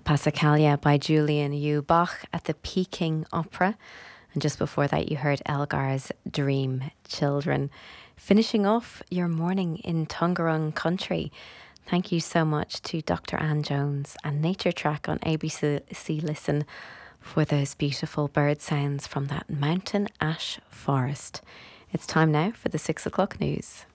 Passacaglia by Julian U. Bach at the Peking Opera. And just before that, you heard Elgar's Dream Children. Finishing off your morning in Tongarong country. Thank you so much to Dr. Anne Jones and Nature Track on ABC Listen for those beautiful bird sounds from that mountain ash forest. It's time now for the 6 o'clock news.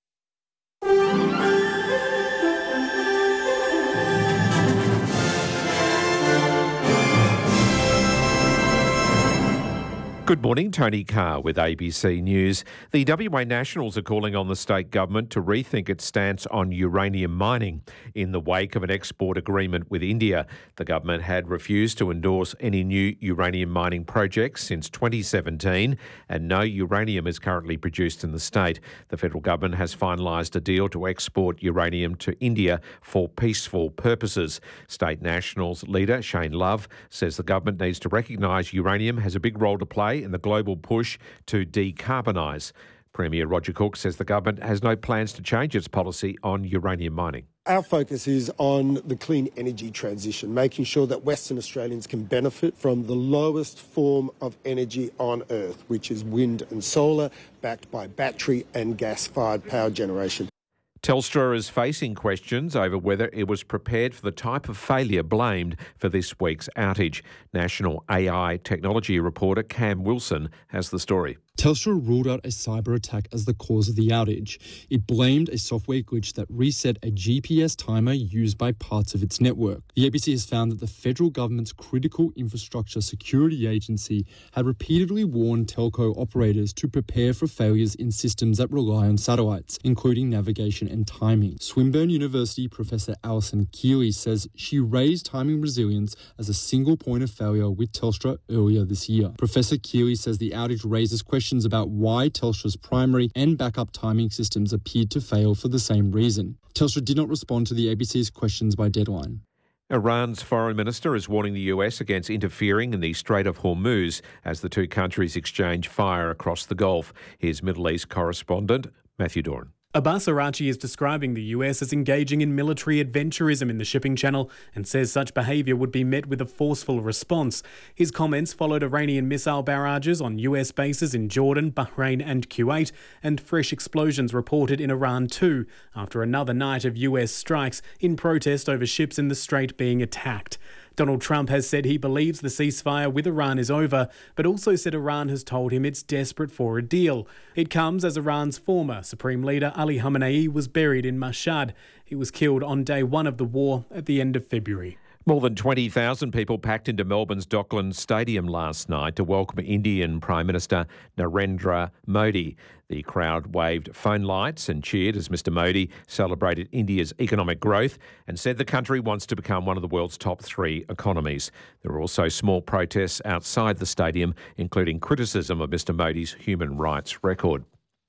Good morning, Tony Carr with ABC News. The WA Nationals are calling on the state government to rethink its stance on uranium mining in the wake of an export agreement with India. The government had refused to endorse any new uranium mining projects since 2017, and no uranium is currently produced in the state. The federal government has finalised a deal to export uranium to India for peaceful purposes. State Nationals leader Shane Love says the government needs to recognise uranium has a big role to play in the global push to decarbonise. Premier Roger Cook says the government has no plans to change its policy on uranium mining. Our focus is on the clean energy transition, making sure that Western Australians can benefit from the lowest form of energy on Earth, which is wind and solar, backed by battery and gas-fired power generation. Telstra is facing questions over whether it was prepared for the type of failure blamed for this week's outage. National AI technology reporter Cam Wilson has the story. Telstra ruled out a cyber attack as the cause of the outage. It blamed a software glitch that reset a GPS timer used by parts of its network. The ABC has found that the federal government's Critical Infrastructure Security Agency had repeatedly warned telco operators to prepare for failures in systems that rely on satellites, including navigation and timing. Swinburne University Professor Alison Keeley says she raised timing resilience as a single point of failure with Telstra earlier this year. Professor Keeley says the outage raises questions about why Telstra's primary and backup timing systems appeared to fail for the same reason. Telstra did not respond to the ABC's questions by deadline. Iran's foreign minister is warning the US against interfering in the Strait of Hormuz as the two countries exchange fire across the Gulf. Here's Middle East correspondent Matthew Doran. Abbas Arachi is describing the US as engaging in military adventurism in the shipping channel and says such behaviour would be met with a forceful response. His comments followed Iranian missile barrages on US bases in Jordan, Bahrain and Kuwait, and fresh explosions reported in Iran too, after another night of US strikes in protest over ships in the strait being attacked. Donald Trump has said he believes the ceasefire with Iran is over, but also said Iran has told him it's desperate for a deal. It comes as Iran's former Supreme Leader Ali Khamenei was buried in Mashhad. He was killed on day one of the war at the end of February. More than 20,000 people packed into Melbourne's Docklands Stadium last night to welcome Indian Prime Minister Narendra Modi. The crowd waved phone lights and cheered as Mr Modi celebrated India's economic growth and said the country wants to become one of the world's top 3 economies. There were also small protests outside the stadium, including criticism of Mr Modi's human rights record.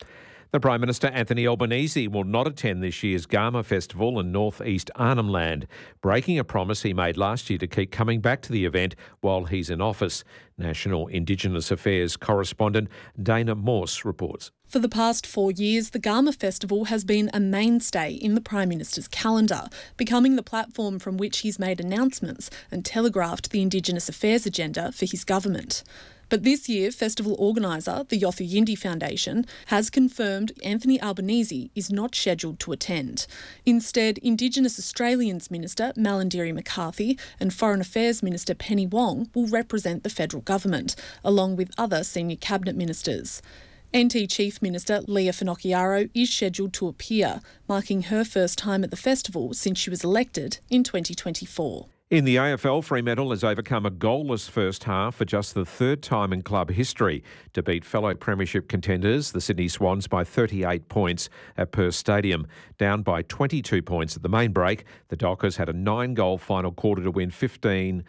The Prime Minister, Anthony Albanese, will not attend this year's Garma Festival in North East Arnhem Land, breaking a promise he made last year to keep coming back to the event while he's in office. National Indigenous Affairs correspondent Dana Morse reports. For the past 4 years, the Garma Festival has been a mainstay in the Prime Minister's calendar, becoming the platform from which he's made announcements and telegraphed the Indigenous Affairs agenda for his government. But this year, festival organiser, the Yothu Yindi Foundation, has confirmed Anthony Albanese is not scheduled to attend. Instead, Indigenous Australians Minister Malarndirri McCarthy and Foreign Affairs Minister Penny Wong will represent the federal government, along with other senior cabinet ministers. NT Chief Minister Leah Finocchiaro is scheduled to appear, marking her first time at the festival since she was elected in 2024. In the AFL, Fremantle has overcome a goalless first half for just the third time in club history to beat fellow premiership contenders, the Sydney Swans, by 38 points at Perth Stadium. Down by 22 points at the main break, the Dockers had a 9-goal final quarter to win 15-21,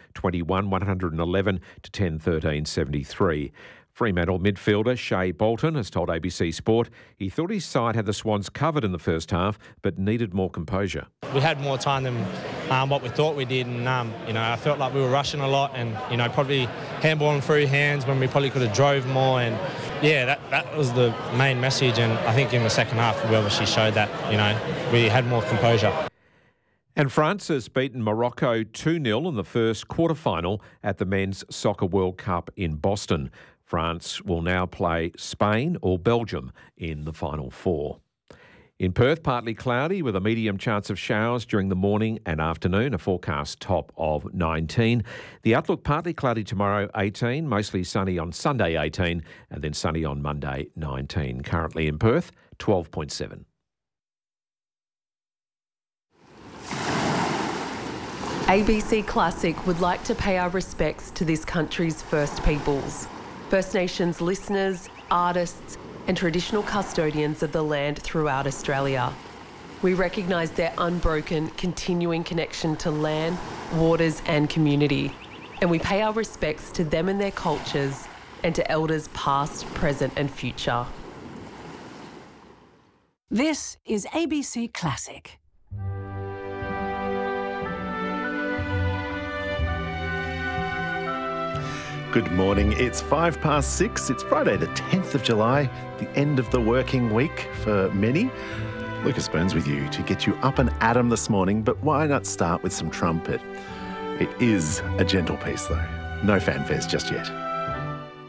111 to 10-13, 73. Fremantle midfielder Shea Bolton has told ABC Sport he thought his side had the Swans covered in the first half but needed more composure. We had more time than what we thought we did, and I felt like we were rushing a lot and probably handballing through hands when we probably could have drove more, and that was the main message. And I think in the second half we obviously showed that we had more composure. And France has beaten Morocco 2-0 in the first quarter-final at the Men's Soccer World Cup in Boston. France will now play Spain or Belgium in the Final Four. In Perth, partly cloudy with a medium chance of showers during the morning and afternoon, a forecast top of 19. The outlook partly cloudy tomorrow, 18, mostly sunny on Sunday, 18, and then sunny on Monday, 19. Currently in Perth, 12.7. ABC Classic would like to pay our respects to this country's First Peoples, First Nations listeners, artists and traditional custodians of the land throughout Australia. We recognise their unbroken, continuing connection to land, waters and community, and we pay our respects to them and their cultures and to elders past, present and future. This is ABC Classic. Good morning. It's 6:05. It's Friday the 10th of July, the end of the working week for many. Lucas Burns with you to get you up and at 'em this morning, but why not start with some trumpet? It is a gentle piece though. No fanfares just yet.